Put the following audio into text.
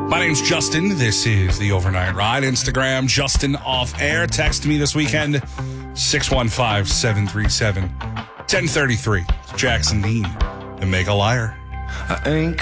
My name's Justin. This is the Overnight Ride. Instagram, Justin Off Air. Text me this weekend, 615-737-1033. Jackson Dean and Make a Liar. I ain't